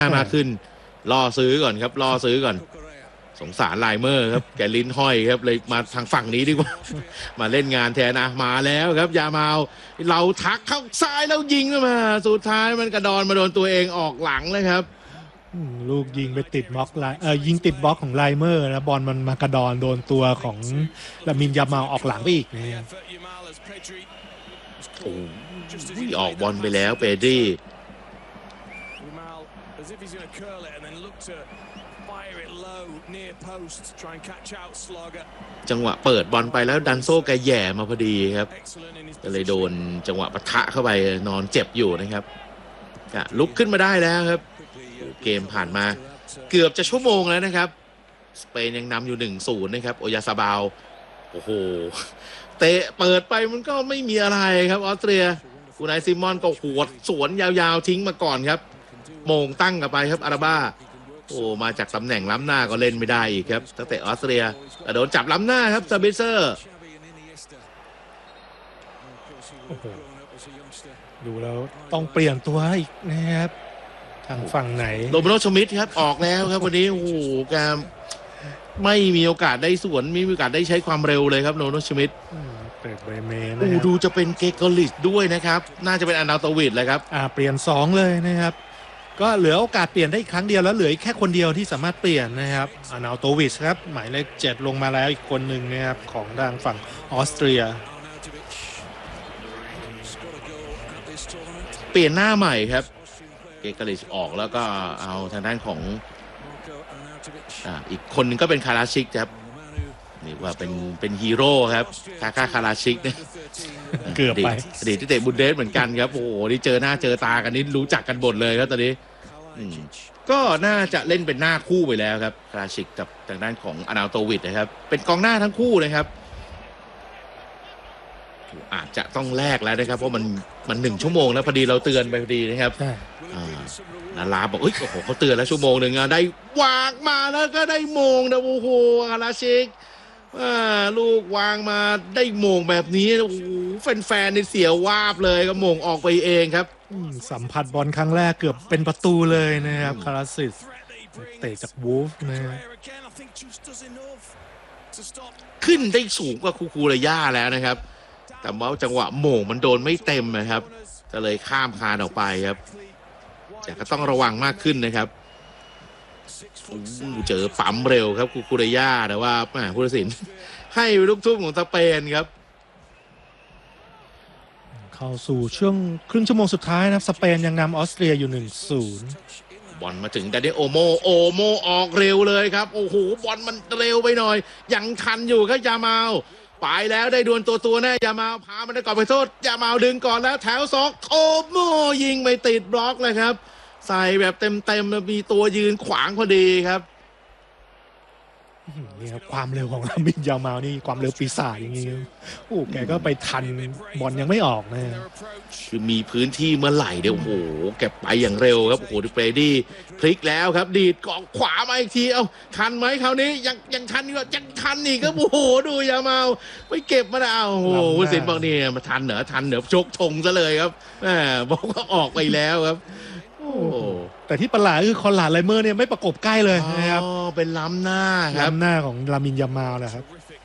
มากขึ้นล่อซื้อก่อนครับล่อซื้อก่อนสงสารไลเมอร์ครับแกลิ้นห้อยครับเลยมาทางฝั่งนี้ดีกว่ามาเล่นงานแทนมาแล้วครับยามาลเราทักเข้าซ้ายแล้วยิงมาสุดท้ายมันกระดอนมาโดนตัวเองออกหลังเลยครับลูกยิงไปติดบล็อกยิงติดบล็อกของไลเมอร์นะบอลมันมากระดอนโดนตัวของลามินยามาลออกหลังไปอีกนะโอ้ออกบอลไปแล้วเปดรี่จังหวะเปิดบอลไปแล้วดันโซ่แกแย่มาพอดีครับก็เลยโดนจังหวะปะทะเข้าไปนอนเจ็บอยู่นะครับลุกขึ้นมาได้แล้วครับเกมผ่านมาเกือบจะชั่วโมงแล้วนะครับสเปนยังนำอยู่ 1-0 นะครับโอยาซาบาวโอ้โหเตะเปิดไปมันก็ไม่มีอะไรครับออสเตรียอูไนซิมอนก็หวดสวนยาวๆทิ้งมาก่อนครับโมงตั้งกลับไปครับอาราบ้าโอ้มาจากตำแหน่งล้ำหน้าก็เล่นไม่ได้อีกครับตั้งแต่ออสเตรียโดนจับล้ำหน้าครับซาบิเซอร์ดูแล้วต้องเปลี่ยนตัวอีกนะครับทางฝั่งไหนโรเบโรชมิดครับออกแล้วครับวันนี้โอ้โหแกไม่มีโอกาสได้สวนไม่มีโอกาสได้ใช้ความเร็วเลยครับโรเบโรชมิดเปิดเบรเมนดูจะเป็นเกโกลิชด้วยนะครับน่าจะเป็นอานาโตวิชเลยครับเปลี่ยน2เลยนะครับก็เหลือโอกาสเปลี่ยนได้ครั้งเดียวแล้วเหลือแค่คนเดียวที่สามารถเปลี่ยนนะครับอานาโตวิชครับหมายเลข7ลงมาแล้วอีกคนหนึ่งนะครับของทางฝั่งออสเตรียเปลี่ยนหน้าใหม่ครับเกโกลิชออกแล้วก็เอาทางด้านของอีกคนนึงก็เป็นคาราชิกครับนี่ว่าเป็นฮีโร่ครับคาคาราชิกเนี่ยเกือบไปอดีตที่เตะบุนเดสเหมือนกันครับโอ้โหนี่เจอหน้าเจอตากันนี่รู้จักกันหมดเลยครับตอนนี้ก็น่าจะเล่นเป็นหน้าคู่ไปแล้วครับคาราชิกกับทางด้านของอานาโตวิชนะครับเป็นกองหน้าทั้งคู่นะครับอาจจะต้องแลกแล้วนะครับเพราะมัน1 ชั่วโมงแล้วพอดีเราเตือนไปพอดีนะครับนาลาบอกโอ้โหเขาเตือนแล้วชั่วโมงหนึ่งได้วางมาแล้วก็ได้โมงนะโอ้โหคาราชิกลูกวางมาได้โมงแบบนี้โอ้โหแฟนๆในเสียวาบเลยก็โมงออกไปเองครับสัมผัสบอลครั้งแรกเกือบเป็นประตูเลยนะครับคาราซิสเตะจากวูฟนะขึ้นได้สูงกว่าคูเรย่าแล้วนะครับแต่ว่าจังหวะโมงมันโดนไม่เต็มนะครับก็เลยข้ามคานออกไปครับแต่ก็ต้องระวังมากขึ้นนะครับเจอปั๊มเร็วครับคูเรย่าแต่ว่าผู้ตัดสินให้ลูกทุ่งของสเปนครับเข้าสู่ช่วงครึ่งชั่วโมงสุดท้ายนะครับสเปนยังนำออสเตรียอยู่ 1-0 บอลมาถึงดาเดโอโมออกเร็วเลยครับโอ้โหบอลมันเร็วไปหน่อยยังทันอยู่ครับยามาลไปแล้วได้ดวลตัวแน่ยามาลพามันได้ก่อนไปโทษยามาลดึงก่อนแล้วแถว2โอโมยิงไปติดบล็อกเลยครับใส่แบบเต็มมีตัวยืนขวางพอดีครับนี่ครับความเร็วของลามินยามาลนี่ความเร็วปีศาจอย่างนี้โอ้แกก็ไปทันบอลยังไม่ออกนะคือมีพื้นที่เมื่อไหร่เดี๋ยวโอ้โหแกไปอย่างเร็วครับโอ้โหดิเฟรดี้พลิกแล้วครับดีดกองขวามาอีกทีทันไหมคราวนี้ยังทันอยู่ยังทันอีกครับโอ้โหดูยามาลไปเก็บมาแล้วโอ้โหผู้สินบอกนี่มาทันเหรอชกธงซะเลยครับบอกว่าออกไปแล้วครับแต่ที่ประหลาดคือคอนราดไลเมอร์เนี่ยไม่ประกบใกล้เลยนะครับเป็นล้ำหน้าครับล้ำหน้าของลามินยามาลนะครับ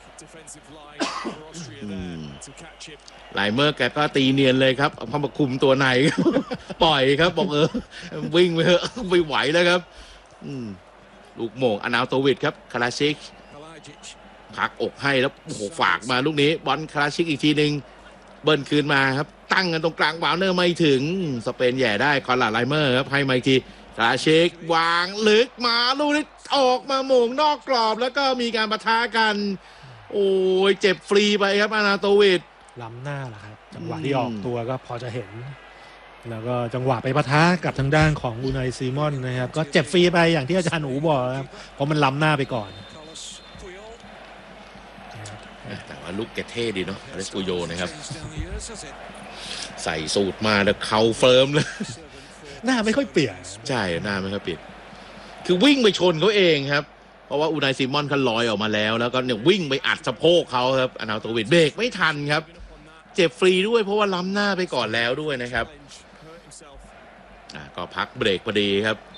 ไลเมอร์แกก็ตีเนียนเลยครับเอามาคุมตัวในปล่อยครับบอกวิ่งไปเถอะไม่ไหวแล้วครับลูกโมงอานาโตวิชครับคาราชิกพักอกให้แล้วโอ้โหฝากมาลูกนี้บอลคาราชิกอีกทีหนึ่งเบิ้ลคืนมาครับตั้งกันตรงกลางวาวเนอร์ไม่ถึงสเปนแย่ได้คอนราดไลเมอร์ครับให้มาอีกทีคาราชิกวางลึกมาลูกนี้ออกมาโมงนอกกรอบแล้วก็มีการปะทะกันโอ้ยเจ็บฟรีไปครับอานาโตวิชล้ำหน้าแหละครับจังหวะที่ออกตัวก็พอจะเห็นแล้วก็จังหวะไปปะทะกับทางด้านของอูไนซิมอนนะครับก็เจ็บฟรีไปอย่างที่อาจารย์อูบอกครับเพราะมันล้ำหน้าไปก่อนแต่ว่าลูกแกเท่ดีเนาะอเลสปูโยนะครับใส่สูตรมาแล้วเข่าเฟิร์มเลยหน้าไม่ค่อยเปลี่ยนใช่หน้าไม่ค่อยเปลี่ยนคือวิ่งไปชนเขาเองครับเพราะว่าอูไนซิมอนเขาลอยออกมาแล้วก็เนี่ยวิ่งไปอัดสะโพกเขาครับอานาโตวิชเบรกไม่ทันครับเจ็บฟรีด้วยเพราะว่าล้ำหน้าไปก่อนแล้วด้วยนะครับก็พักเบรกพอดีครับ